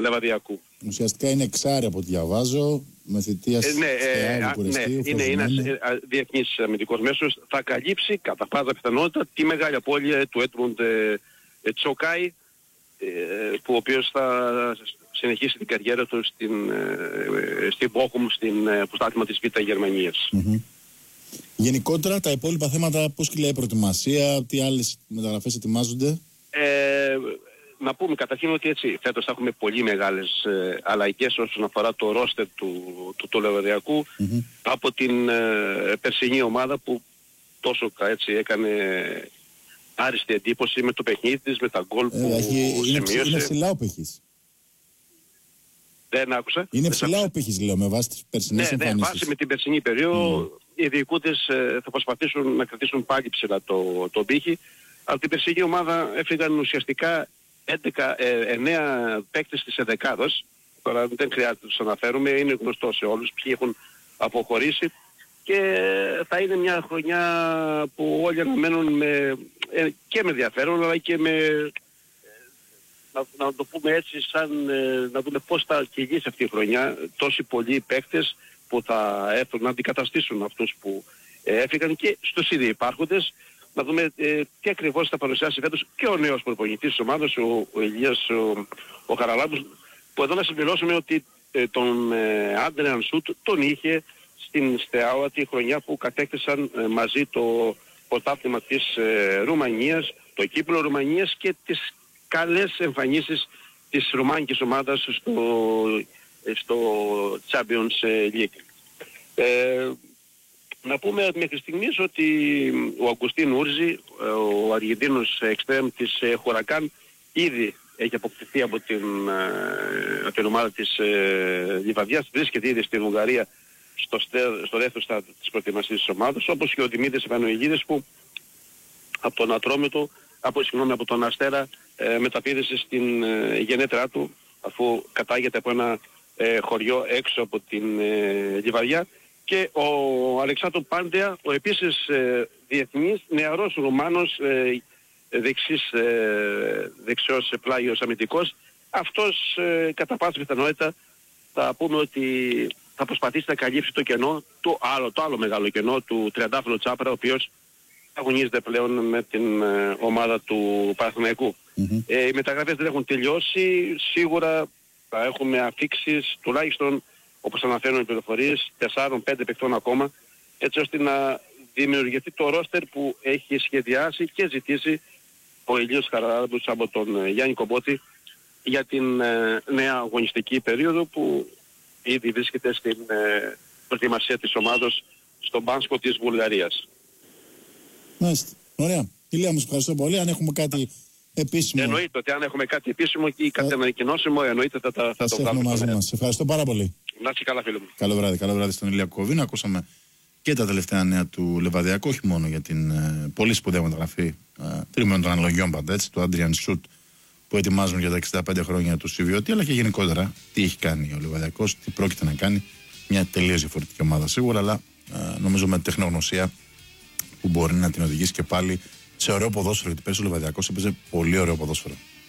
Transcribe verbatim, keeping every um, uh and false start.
Λεβαδιακού. Ουσιαστικά είναι εξάρι από ό,τι διαβάζω, με θητεία ε, ναι, ε, Βουκουρεστίου, ναι, είναι ένας ε, διεθνής αμυντικός μέσος. Θα καλύψει κατά πάσα πιθανότητα τη μεγάλη απώλεια του Έντμουντ ε, ε, Τσοκάι, ε, που ο οποίος θα συνεχίσει την καριέρα του στην, ε, στην Bochum, στην ε, προστάτημα της Β' Γερμανίας. Mm-hmm. Γενικότερα τα υπόλοιπα θέματα, πώς κυλάει η προετοιμασία, τι άλλες μεταγραφές ετοιμάζονται? Ε, να πούμε καταρχήν ότι έτσι φέτος θα έχουμε πολύ μεγάλες ε, αλλαγές όσον αφορά το ρόστερ του, του, του Λεβαδιακού mm-hmm. από την ε, περσινή ομάδα που τόσο έτσι έκανε άριστη εντύπωση με το παιχνίδι της, με τα γκολ που ε, σημείωσε. Είναι, είναι ψηλά ο Πεχής. Δεν άκουσα. Είναι ψηλά ο Πεχής, λέω, με βάση τις περσινές ναι, εμφανίσεις. Ναι, βάση με την περσινή περίοδο mm. οι διοικούντες ε, θα προσπαθήσουν να κρατήσουν πάλι ψηλά το, το πύχη. Από την περσινή ομάδα έφυγαν ουσιαστικά έντεκα, εννέα παίκτες της ενδεκάδος. Τώρα δεν χρειάζεται να τους αναφέρουμε, είναι γνωστό σε όλους ποιοι έχουν αποχωρήσει και θα είναι μια χρονιά που όλοι αναμένουν με, ε, και με ενδιαφέρον αλλά και με, ε, να, να το πούμε έτσι, σαν ε, να δούμε πώς θα κυλήσει αυτή η χρονιά. Τόσοι πολλοί παίκτες που θα έρθουν να αντικαταστήσουν αυτούς που ε, έφυγαν και στους ήδη υπάρχοντες. Να δούμε ε, τι ακριβώς θα παρουσιάσει φέτος και ο νέος προπονητής της ομάδας, ο, ο Ηλίας ο, ο Χαραλάμπους, που εδώ να συμπληρώσουμε ότι ε, τον ε, Άντρεαν Σούτ τον είχε στην Στεάουα τη χρονιά που κατέκτησαν ε, μαζί το πρωτάθλημα της ε, Ρουμανίας, το κύπελλο Ρουμανίας και τις καλές εμφανίσεις της ρουμάνικης ομάδας στο, ε, στο Champions League. Ε, Να πούμε μέχρι στιγμής ότι ο Αγκουστίν Ούρζι, ο Αργεντίνος εξτρέμ της Χουρακάν, ήδη έχει αποκτηθεί από την, από την ομάδα της Λιβαδιάς, βρίσκεται ήδη στην Ουγγαρία στο, στο δεύτερο στάδιο της προετοιμασίας της ομάδας, όπως και ο Δημήτρης Ευανοηγίδης που από τον Ατρόμητο, από, συγγνώμη, από τον Αστέρα ε, μεταπήδησε στην ε, γενέτρά του, αφού κατάγεται από ένα ε, χωριό έξω από την ε, Λιβαδιά. Και ο Αλεξάνδρου Πάντεα, ο επίσης ε, διεθνής, νεαρός Ρουμάνος, ε, δεξής, ε, δεξιός πλάγιος αμυντικός. Αυτός ε, κατά πάσα πιθανότητα θα πούμε ότι θα προσπαθήσει να καλύψει το κενό, το άλλο, το άλλο μεγάλο κενό του τριαντάφυλλου Τσάπρα, ο οποίος αγωνίζεται πλέον με την ε, ομάδα του Παναθηναϊκού. Mm-hmm. Ε, οι μεταγραφές δεν έχουν τελειώσει, σίγουρα θα έχουμε αφίξεις τουλάχιστον, όπως αναφέρουν οι πληροφορίες, τεσσάρων πέντε παιχτών ακόμα, έτσι ώστε να δημιουργηθεί το ρόστερ που έχει σχεδιάσει και ζητήσει ο Ηλίας Χαραλάμπους από τον Γιάννη Κομπότη για την ε, νέα αγωνιστική περίοδο που ήδη βρίσκεται στην ε, προετοιμασία της ομάδος στον Μπάνσκο της Βουλγαρίας. Μάλιστα. Ωραία. Ηλία, μας ευχαριστώ πολύ. Αν έχουμε κάτι επίσημο... Εννοείται ότι αν έχουμε κάτι επίσημο ή κάτι ανακοινώσιμο, εννοείται θα, θα, θα, θα το βγάλουμε μαζί μας. Ευχαριστώ πάρα πολύ. Να είσαι καλά, φίλε μου. Καλό βράδυ, καλό βράδυ στον Ηλία Κοβίνο. Ακούσαμε και τα τελευταία νέα του Λεβαδιακού, όχι μόνο για την ε, πολύ σπουδαία μεταγραφή ε, τρίμηνων των αναλογιών πάντα, έτσι, του Άντριαν Σούτ, που ετοιμάζουν για τα εξήντα πέντε χρόνια του Σιβιώτη, αλλά και γενικότερα τι έχει κάνει ο Λεβαδιακός, τι πρόκειται να κάνει. Μια τελείως διαφορετική ομάδα σίγουρα, αλλά ε, νομίζω με τεχνογνωσία που μπορεί να την οδηγήσει και πάλι σε ωραίο ποδόσφαιρο. Γιατί πέρσι ο Λεβαδιακός έπαιζε πολύ ωραίο ποδόσφαιρο.